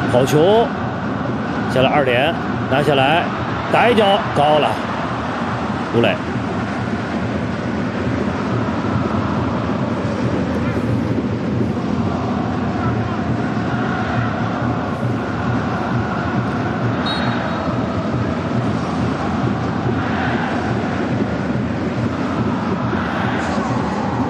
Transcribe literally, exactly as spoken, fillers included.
抛球，下来二点，拿下来，带脚高了，吴磊。